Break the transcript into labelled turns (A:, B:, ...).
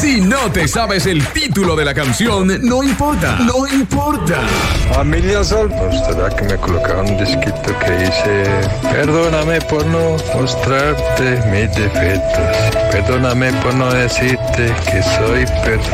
A: Si no te sabes el título de la canción, no importa. No importa.
B: Familia Sol, ¿será que me colocaron un disquito que dice: perdóname por no mostrarte mis defectos, perdóname por no decirte que soy perfecto?